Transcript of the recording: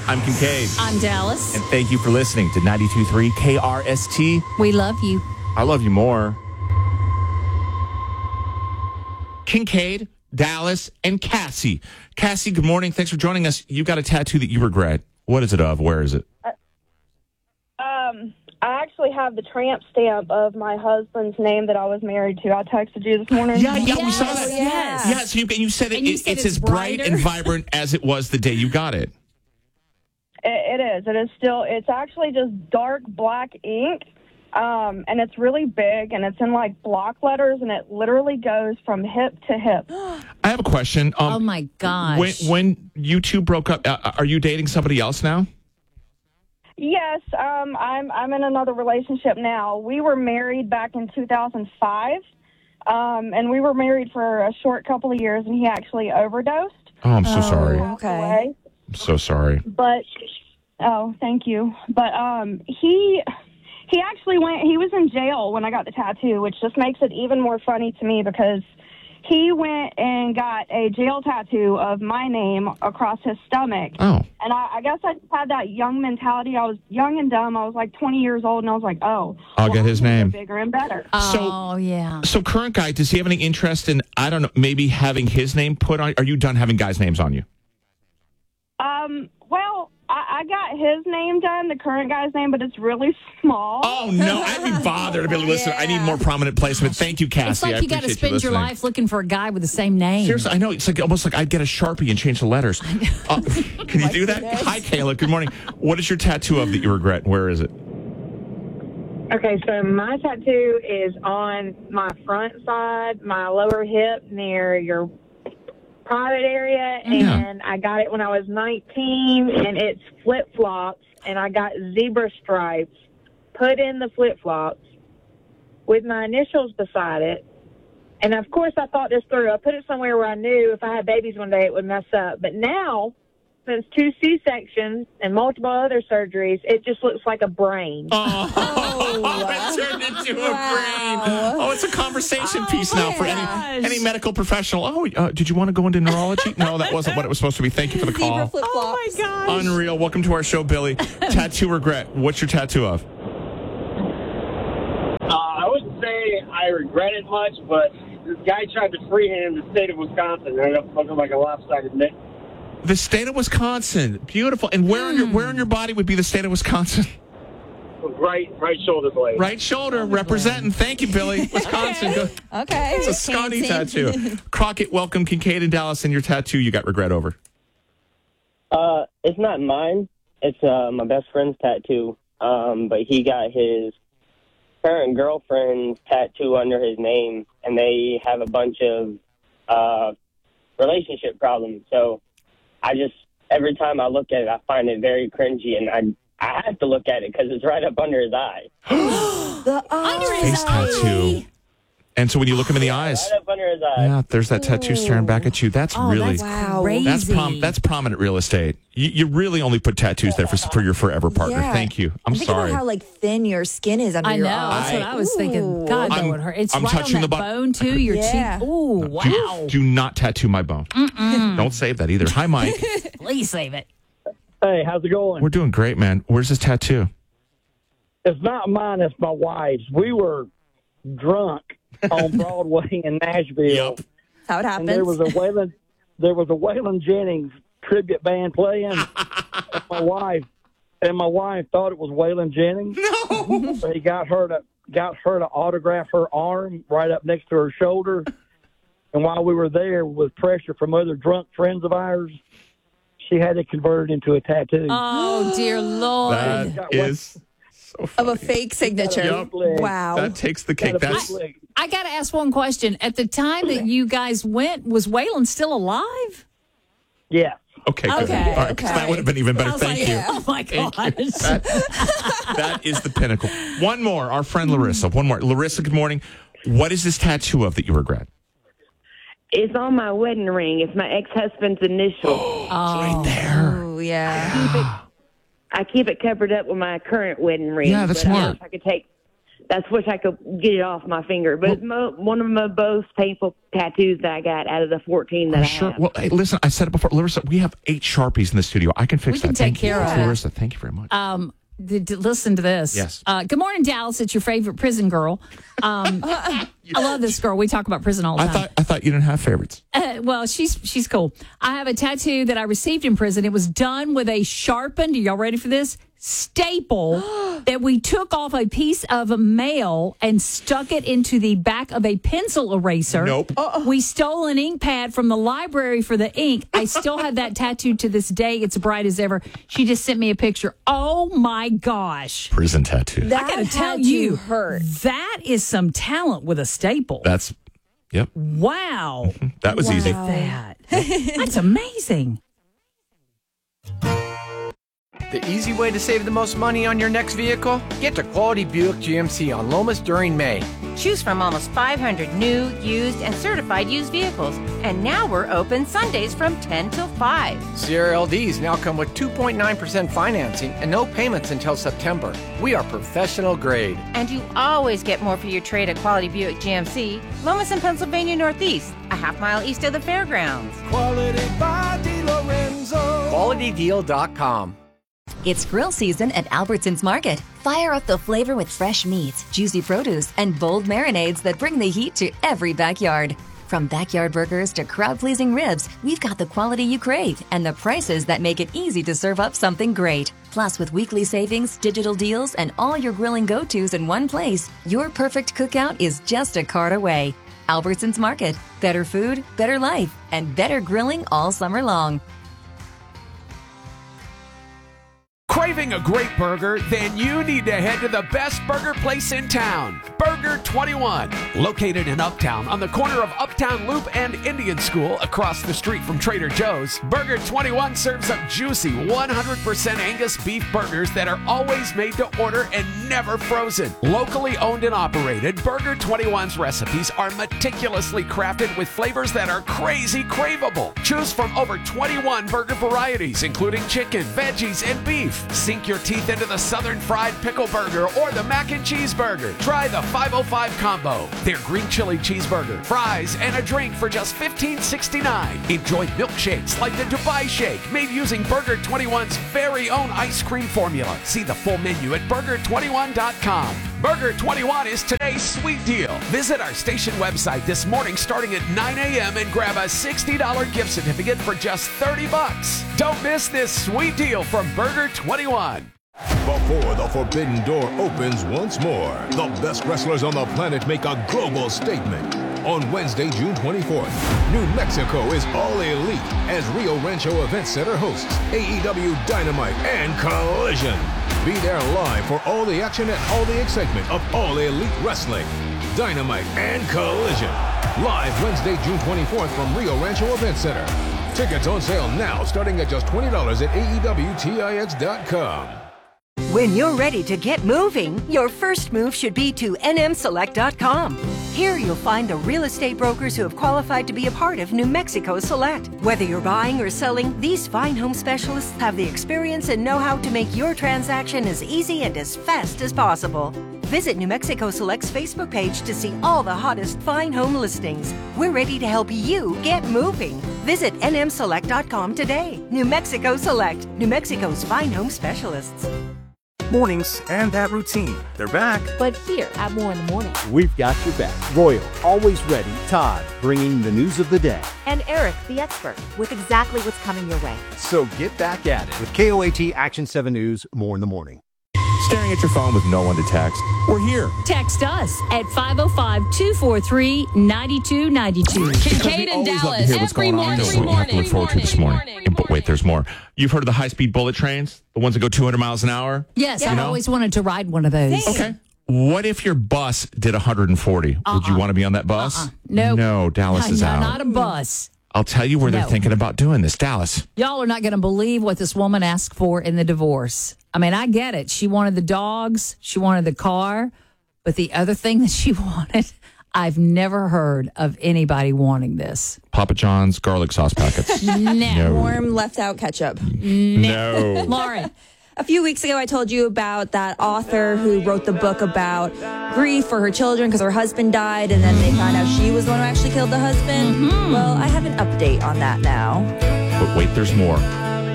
I'm Kincaid. I'm Dallas. And thank you for listening to 92.3 KRST. We love you. I love you more. Kincaid, Dallas, and Cassie. Cassie, good morning. Thanks for joining us. You got a tattoo that you regret. What is it of? Where is it? I actually have the tramp stamp of my husband's name that I was married to. I texted you this morning. Yeah, we saw that. Yes. Yeah, so you said it's as bright and vibrant as it was the day you got it. It is. It is still. It's actually just dark black ink, and it's really big, and it's in like block letters, and it literally goes from hip to hip. I have a question. Oh my gosh! When you two broke up, are you dating somebody else now? Yes, I'm in another relationship now. We were married back in 2005, and we were married for a short couple of years, and he actually overdosed. Oh, I'm so sorry. Okay. I'm so sorry. But thank you. But he actually he was in jail when I got the tattoo, which just makes it even more funny to me because he went and got a jail tattoo of my name across his stomach. Oh. And I guess I just had that young mentality. I was young and dumb. I was like 20 years old, and I was like, I'll get his name. Bigger and better. Yeah. So current guy, does he have any interest in, I don't know, maybe having his name put on? Are you done having guys' names on you? Well, I got his name done, the current guy's name, but it's really small. Oh, no. I'd be bothered to be like, listen, I need more prominent placement. Thank you, Cassie. It's like you got to spend your life looking for a guy with the same name. Seriously, I know. It's like almost like I'd get a Sharpie and change the letters. Can you do that? Hi, Kayla. Good morning. What is your tattoo of that you regret? Where is it? Okay, so my tattoo is on my front side, my lower hip near your private area, and I got it when I was 19, and it's flip-flops, and I got zebra stripes put in the flip-flops with my initials beside it. And, of course, I thought this through. I put it somewhere where I knew if I had babies one day it would mess up. But now, since 2 C-sections and multiple other surgeries, it just looks like a brain. It turned into a brain. Oh, it's a conversation piece now for any medical professional. Oh, did you want to go into neurology? No, that wasn't what it was supposed to be. Thank you for the call. Oh my gosh. Unreal. Welcome to our show, Billy. Tattoo regret. What's your tattoo of? I wouldn't say I regret it much, but this guy tried to freehand the state of Wisconsin. It ended up looking like a lopsided mitt. The state of Wisconsin. Beautiful. And where on your body would be the state of Wisconsin? Right shoulder blade. Right shoulder, representing. Thank you, Billy. Wisconsin. Okay. It's a Scotty tattoo. Crockett, welcome. Kincaid and Dallas, and your tattoo you got regret over. It's not mine. It's my best friend's tattoo. But he got his current girlfriend's tattoo under his name, and they have a bunch of relationship problems. So every time I look at it, I find it very cringy, and I have to look at it because it's right up under his eye. Under his Face eye. tattoo. And so when you look him in the eyes, Right up under his eye. yeah, there's that tattoo staring back at you. That's really That's crazy. that's prominent real estate. You really only put tattoos there for your forever partner. Yeah. Thank you. I'm Think sorry. about how thin your skin is under I your know. eyes. That's what I was thinking. God, that would hurt. It's I'm right touching on the that bone. bone, too. Your Yeah. cheek. Ooh, wow. Do not tattoo my bone. Don't save that either. Hi, Mike. Please save it. Hey, how's it going? We're doing great, man. Where's this tattoo? It's not mine, it's my wife's. We were drunk on Broadway in Nashville. That's how it happens. And there was a Waylon Jennings tribute band playing. and my wife thought it was Waylon Jennings. No. So he got her to autograph her arm right up next to her shoulder. And while we were there, with pressure from other drunk friends of ours, she had it converted into a tattoo. Oh, dear Lord. That is so funny. of a fake signature. Yep. Wow. That takes the cake. That's I got to ask one question. At the time that you guys went, was Waylon still alive? Yeah. okay. Good. Okay, All right, because that would have been even better. I was Thank like, you. oh, my gosh. That is the pinnacle. One more. Our friend Larissa. One more. Larissa, good morning. What is this tattoo of that you regret? It's on my wedding ring. It's my ex-husband's initial. Right there. Oh, yeah. I keep it covered up with my current wedding ring. Yeah, that's but I smart. wish I could take That's wish I could get it off my finger. But it's one of my most painful tattoos that I got out of the 14 that I have. Well, hey, listen, I said it before. Larissa, we have 8 Sharpies in the studio. I can fix We can that. take Thank care you. of it. Larissa, thank you very much. Listen to this. Yes. Good morning, Dallas. It's your favorite prison girl. I love this girl. We talk about prison all the time. I thought you didn't have favorites. Well, she's cool. I have a tattoo that I received in prison. It was done with a sharpened, are y'all ready for this? Staple that we took off a piece of mail and stuck it into the back of a pencil eraser. Nope. We stole an ink pad from the library for the ink. I still have that tattooed to this day. It's bright as ever. She just sent me a picture. Oh my gosh. Prison tattoo. I gotta tell you, that is some talent with a staple. Yep. Wow. That was easy. That's amazing. The easy way to save the most money on your next vehicle? Get to Quality Buick GMC on Lomas during May. Choose from almost 500 new, used, and certified used vehicles. And now we're open Sundays from 10 till 5. Sierra LDs now come with 2.9% financing and no payments until September. We are professional grade. And you always get more for your trade at Quality Buick GMC, Lomas in Pennsylvania Northeast, a half-mile east of the fairgrounds. Quality by DiLorenzo. QualityDeal.com. It's grill season at Albertsons Market. Fire up the flavor with fresh meats, juicy produce, and bold marinades that bring the heat to every backyard. From backyard burgers to crowd-pleasing ribs, we've got the quality you crave and the prices that make it easy to serve up something great. Plus, with weekly savings, digital deals, and all your grilling go-tos in one place, your perfect cookout is just a cart away. Albertsons Market. Better food, better life, and better grilling all summer long. Craving a great burger? Then you need to head to the best burger place in town, Burger 21. Located in Uptown on the corner of Uptown Loop and Indian School across the street from Trader Joe's, Burger 21 serves up juicy 100% Angus beef burgers that are always made to order and never frozen. Locally owned and operated, Burger 21's recipes are meticulously crafted with flavors that are crazy craveable. Choose from over 21 burger varieties, including chicken, veggies, and beef. Sink your teeth into the Southern Fried Pickle Burger or the Mac and Cheese Burger. Try the 505 Combo. Their green chili cheeseburger, fries, and a drink for just $15.69. Enjoy milkshakes like the Dubai Shake, made using Burger 21's very own ice cream formula. See the full menu at burger21.com. Burger 21 is today's sweet deal. Visit our station website this morning starting at 9 a.m. and grab a $60 gift certificate for just $30. Don't miss this sweet deal from Burger 21. Before the Forbidden Door opens once more, the best wrestlers on the planet make a global statement. On Wednesday, June 24th, New Mexico is all elite as Rio Rancho Event Center hosts AEW Dynamite and Collision. Be there live for all the action and all the excitement of All Elite Wrestling. Dynamite and Collision. Live Wednesday, June 24th from Rio Rancho Event Center. Tickets on sale now starting at just $20 at AEWTIX.com. When you're ready to get moving, your first move should be to nmselect.com. Here you'll find the real estate brokers who have qualified to be a part of New Mexico Select. Whether you're buying or selling, these fine home specialists have the experience and know-how to make your transaction as easy and as fast as possible. Visit New Mexico Select's Facebook page to see all the hottest fine home listings. We're ready to help you get moving. Visit nmselect.com today. New Mexico Select, New Mexico's fine home specialists. Mornings and that routine. They're back. But here at More in the Morning, we've got your back. Royal, always ready. Todd, bringing the news of the day. And Eric, the expert, with exactly what's coming your way. So get back at it with KOAT Action 7 News, More in the Morning. Staring at your phone with no one to text? We're here. Text us at 505-243-9292. Kincaid and Dallas every morning. What you have to look forward to this morning. But wait, there's more. You've heard of the high-speed bullet trains? The ones that go 200 miles an hour? Yes, I've always wanted to ride one of those. Okay. What if your bus did 140? Would you want to be on that bus? Nope. No, Dallas is out. Not a bus. I'll tell you where they're thinking about doing this. Dallas. Y'all are not going to believe what this woman asked for in the divorce. I mean, I get it. She wanted the dogs. She wanted the car. But the other thing that she wanted, I've never heard of anybody wanting this. Papa John's garlic sauce packets. No. Warm left out ketchup. No. Lauren. A few weeks ago, I told you about that author who wrote the book about grief for her children because her husband died, and then they found out she was the one who actually killed the husband. Well, I have an update on that now. But wait, there's more.